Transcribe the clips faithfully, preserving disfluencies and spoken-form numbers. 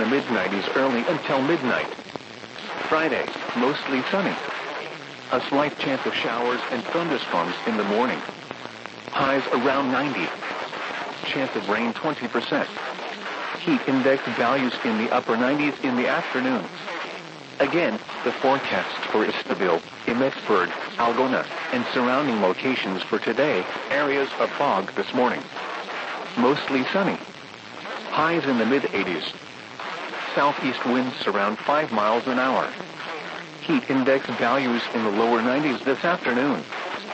the mid nineties early until midnight. Friday, mostly sunny. A slight chance of showers and thunderstorms in the morning. Highs around ninety. Chance of rain twenty percent. Heat index values in the upper nineties in the afternoon. Again, the forecast for Istaville, Emmittsburg, Algona, and surrounding locations for today: areas of fog this morning. Mostly sunny. Highs in the mid eighties. Southeast winds around five miles an hour. Heat index values in the lower nineties this afternoon.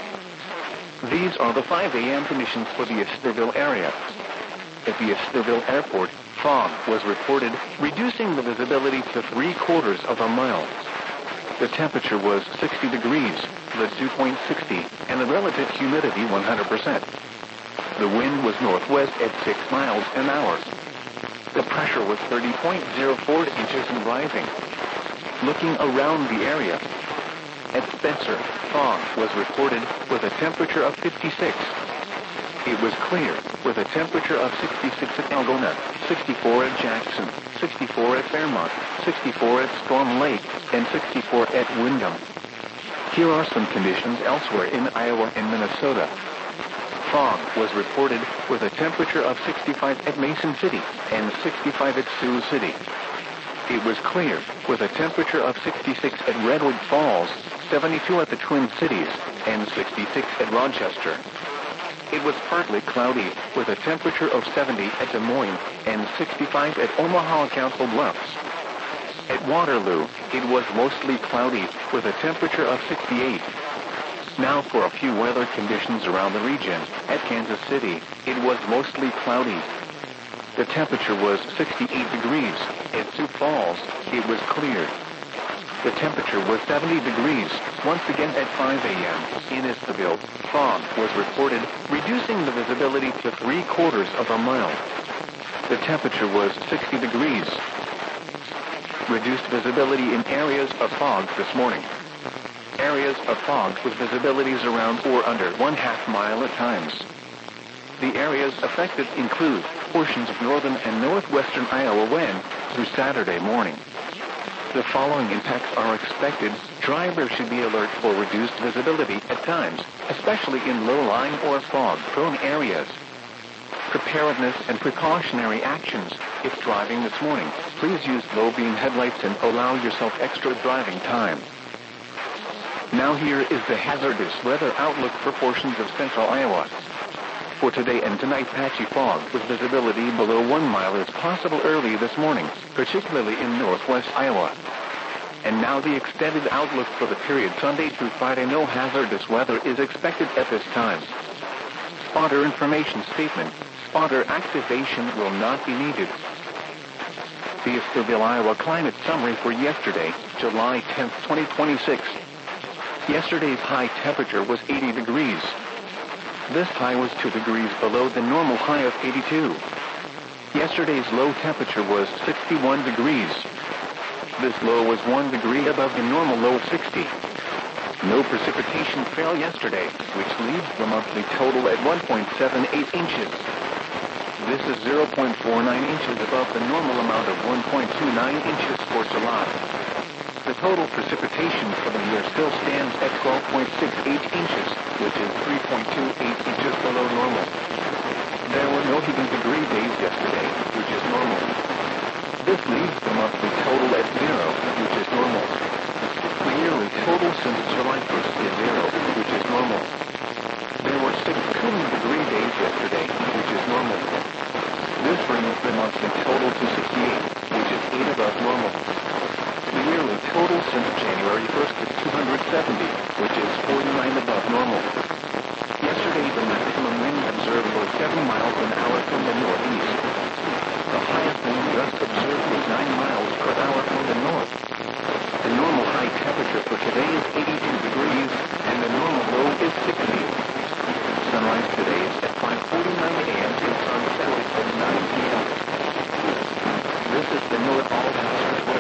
These are the five a m conditions for the Istaville area. At the Istaville airport, fog was reported, reducing the visibility to three quarters of a mile. The temperature was sixty degrees, the dew point sixty, and the relative humidity one hundred percent. The wind was northwest at six miles an hour. The pressure was thirty point zero four inches and rising. Looking around the area, at Spencer, fog was reported with a temperature of fifty-six. It was clear, with a temperature of sixty-six at Algona, sixty-four at Jackson, sixty-four at Fairmont, sixty-four at Storm Lake, and sixty-four at Windham. Here are some conditions elsewhere in Iowa and Minnesota. Fog was reported with a temperature of sixty-five at Mason City and sixty-five at Sioux City. It was clear, with a temperature of sixty-six at Redwood Falls, seventy-two at the Twin Cities, and sixty-six at Rochester. It was partly cloudy, with a temperature of seventy at Des Moines and sixty-five at Omaha Council Bluffs. At Waterloo, it was mostly cloudy, with a temperature of sixty-eight. Now for a few weather conditions around the region. At Kansas City, it was mostly cloudy. The temperature was sixty-eight degrees. At Sioux Falls, it was clear. The temperature was seventy degrees. Once again at five a m in Istaville, fog was reported, reducing the visibility to three quarters of a mile. The temperature was sixty degrees. Reduced visibility in areas of fog this morning. Areas of fog with visibilities around or under one half mile at times. The areas affected include portions of northern and northwestern Iowa when through Saturday morning. The following impacts are expected. Drivers should be alert for reduced visibility at times, especially in low-lying or fog-prone areas. Preparedness and precautionary actions. If driving this morning, please use low-beam headlights and allow yourself extra driving time. Now here is the hazardous weather outlook for portions of central Iowa. For today and tonight, patchy fog with visibility below one mile is possible early this morning, particularly in northwest Iowa. And now the extended outlook for the period Sunday through Friday. No hazardous weather is expected at this time. Spotter information statement. Spotter activation will not be needed. The Istaville, Iowa climate summary for yesterday, July tenth, twenty twenty-six. Yesterday's high temperature was eighty degrees. This high was two degrees below the normal high of eighty-two. Yesterday's low temperature was sixty-one degrees. This low was one degree above the normal low of sixty. No precipitation fell yesterday, which leaves the monthly total at one point seven eight inches. This is zero point four nine inches above the normal amount of one point two nine inches for July. The total precipitation for the year still stands at twelve point six eight inches, which is three point two eight inches below normal. There were no heating degree days yesterday, which is normal. This leaves the monthly total at zero, which is normal. The yearly total since July first is zero, which is normal. There were six cooling degree days yesterday, which is normal. This brings the monthly total to sixty-eight, which is eight above normal. The yearly total since January first is two hundred seventy, which is forty-nine above normal. Yesterday, the maximum wind observed was seven miles an hour from the northeast. The highest wind gust observed was nine miles per hour from the north. The normal high temperature for today is eight